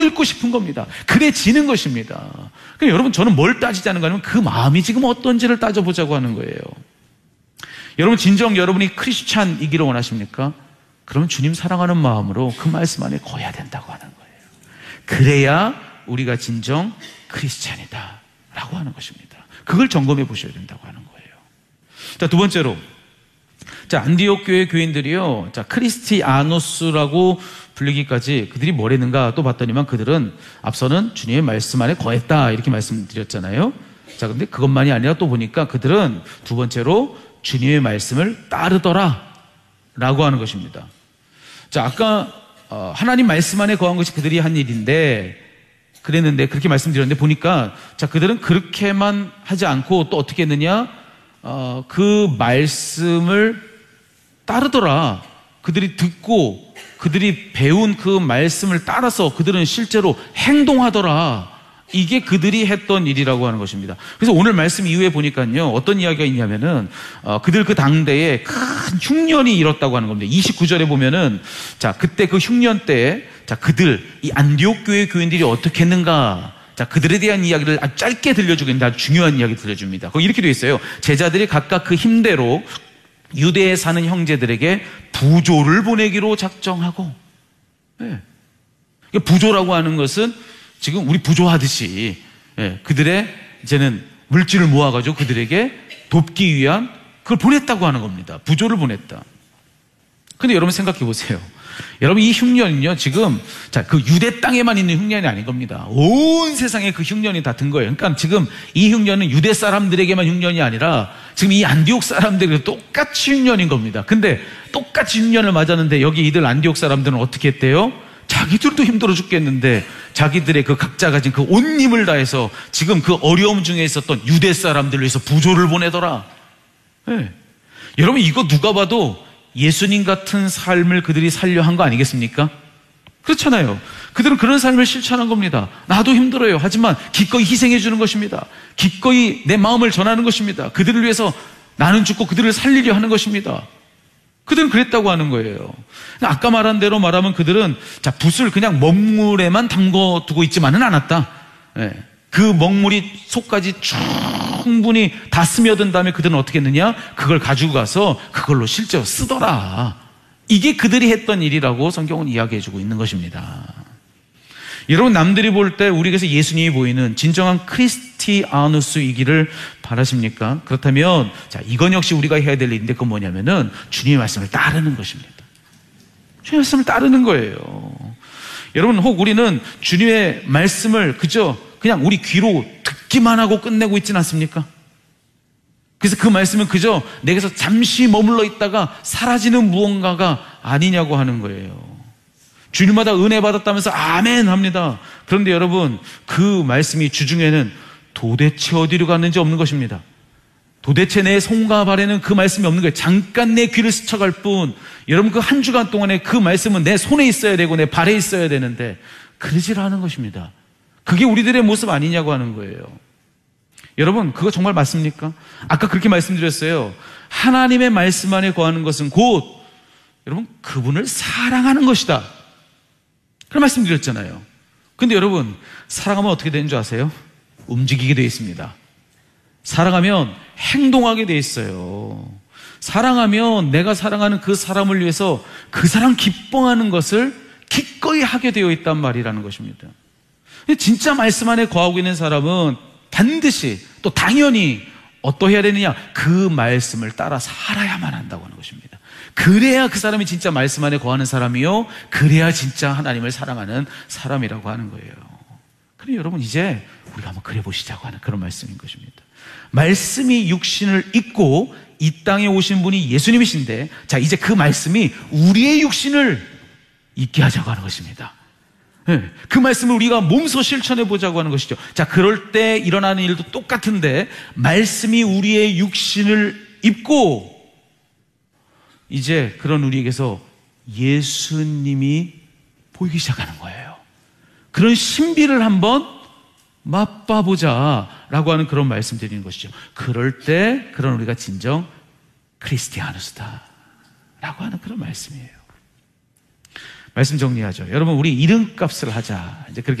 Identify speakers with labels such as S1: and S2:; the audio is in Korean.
S1: 읽고 싶은 겁니다. 그래 지는 것입니다. 그러니까 여러분, 저는 뭘 따지자는 거냐면 그 마음이 지금 어떤지를 따져보자고 하는 거예요. 여러분, 진정 여러분이 크리스찬이기를 원하십니까? 그러면 주님 사랑하는 마음으로 그 말씀 안에 거해야 된다고 하는 거예요. 그래야 우리가 진정 크리스찬이다 라고 하는 것입니다. 그걸 점검해 보셔야 된다고 하는 거예요. 자, 두 번째로, 자, 안디옥 교회 교인들이요, 자, 크리스티아노스라고 불리기까지 그들이 뭘 했는가 또 봤더니만 그들은 앞서는 주님의 말씀 안에 거했다 이렇게 말씀드렸잖아요. 자, 근데 그것만이 아니라 또 보니까 그들은 두 번째로 주님의 말씀을 따르더라 라고 하는 것입니다. 자, 아까 하나님 말씀 안에 거한 것이 그들이 한 일인데 그랬는데, 그렇게 말씀드렸는데 보니까, 자, 그들은 그렇게만 하지 않고 또 어떻게 했느냐, 그 말씀을 따르더라. 그들이 듣고 그들이 배운 그 말씀을 따라서 그들은 실제로 행동하더라. 이게 그들이 했던 일이라고 하는 것입니다. 그래서 오늘 말씀 이후에 보니까요, 어떤 이야기가 있냐면은, 그들 그 당대에 큰 흉년이 일었다고 하는 겁니다. 29절에 보면은, 자, 그때 그 흉년 때에, 자, 그들, 이 안디옥 교회 교인들이 어떻게 했는가, 자, 그들에 대한 이야기를 아주 짧게 들려주겠는데 아주 중요한 이야기 들려줍니다. 거기 이렇게 되어 있어요. 제자들이 각각 그 힘대로 유대에 사는 형제들에게 부조를 보내기로 작정하고, 네. 부조라고 하는 것은 지금 우리 부조하듯이, 예, 그들의 이제는 물질을 모아가지고 그들에게 돕기 위한 그걸 보냈다고 하는 겁니다. 부조를 보냈다. 근데 여러분 생각해 보세요. 여러분, 이 흉년은요, 지금, 자, 그 유대 땅에만 있는 흉년이 아닌 겁니다. 온 세상에 그 흉년이 다 든 거예요. 그러니까 지금 이 흉년은 유대 사람들에게만 흉년이 아니라 지금 이 안디옥 사람들에게 똑같이 흉년인 겁니다. 근데 똑같이 흉년을 맞았는데 여기 이들 안디옥 사람들은 어떻게 했대요? 자기들도 힘들어 죽겠는데 자기들의 그 각자 가진 그 온 힘을 다해서 지금 그 어려움 중에 있었던 유대 사람들을 위해서 부조를 보내더라. 네. 여러분, 이거 누가 봐도 예수님 같은 삶을 그들이 살려 한 거 아니겠습니까? 그렇잖아요. 그들은 그런 삶을 실천한 겁니다. 나도 힘들어요. 하지만 기꺼이 희생해 주는 것입니다. 기꺼이 내 마음을 전하는 것입니다. 그들을 위해서 나는 죽고 그들을 살리려 하는 것입니다. 그들은 그랬다고 하는 거예요. 아까 말한 대로 말하면 그들은, 자, 붓을 그냥 먹물에만 담궈두고 있지만은 않았다. 네. 그 먹물이 속까지 충분히 다 스며든 다음에 그들은 어떻게 했느냐? 그걸 가지고 가서 그걸로 실제로 쓰더라. 이게 그들이 했던 일이라고 성경은 이야기해주고 있는 것입니다. 여러분, 남들이 볼 때 우리에게서 예수님이 보이는 진정한 크리스티아누스이기를 바라십니까? 그렇다면, 자, 이건 역시 우리가 해야 될 일인데 그건 뭐냐면은 주님의 말씀을 따르는 것입니다. 주님의 말씀을 따르는 거예요. 여러분, 혹 우리는 주님의 말씀을 그저 그냥 우리 귀로 듣기만 하고 끝내고 있지는 않습니까? 그래서 그 말씀은 그저 내게서 잠시 머물러 있다가 사라지는 무언가가 아니냐고 하는 거예요. 주일마다 은혜 받았다면서 아멘 합니다. 그런데 여러분, 그 말씀이 주중에는 도대체 어디로 갔는지 없는 것입니다. 도대체 내 손과 발에는 그 말씀이 없는 거예요. 잠깐 내 귀를 스쳐갈 뿐. 여러분, 그 한 주간 동안에 그 말씀은 내 손에 있어야 되고 내 발에 있어야 되는데 그러질 않은 것입니다. 그게 우리들의 모습 아니냐고 하는 거예요. 여러분, 그거 정말 맞습니까? 아까 그렇게 말씀드렸어요. 하나님의 말씀 안에 거하는 것은 곧 여러분, 그분을 사랑하는 것이다. 그런 말씀드렸잖아요. 근데 여러분, 사랑하면 어떻게 되는 줄 아세요? 움직이게 되어 있습니다. 사랑하면 행동하게 되어 있어요. 사랑하면 내가 사랑하는 그 사람을 위해서 그 사람 기뻐하는 것을 기꺼이 하게 되어 있단 말이라는 것입니다. 진짜 말씀 안에 거하고 있는 사람은 반드시 또 당연히 어떠해야 되느냐? 그 말씀을 따라 살아야만 한다고 하는 것입니다. 그래야 그 사람이 진짜 말씀 안에 거하는 사람이요, 그래야 진짜 하나님을 사랑하는 사람이라고 하는 거예요. 그럼 여러분, 이제 우리가 한번 그래 보시자고 하는 그런 말씀인 것입니다. 말씀이 육신을 입고 이 땅에 오신 분이 예수님이신데, 자, 이제 그 말씀이 우리의 육신을 입게 하자고 하는 것입니다. 네, 그 말씀을 우리가 몸소 실천해 보자고 하는 것이죠. 자, 그럴 때 일어나는 일도 똑같은데 말씀이 우리의 육신을 입고 이제 그런 우리에게서 예수님이 보이기 시작하는 거예요. 그런 신비를 한번 맛봐보자 라고 하는 그런 말씀 드리는 것이죠. 그럴 때 그런 우리가 진정 크리스티아누스다 라고 하는 그런 말씀이에요. 말씀 정리하죠. 여러분, 우리 이름값을 하자. 이제 그렇게